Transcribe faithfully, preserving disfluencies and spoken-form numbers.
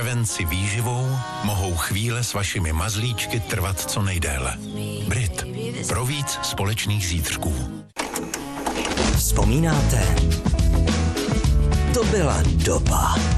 prevenci výživou mohou chvíle s vašimi mazlíčky trvat co nejdéle. Brit. Pro víc společných zítřků. Vzpomínáte? To byla doba.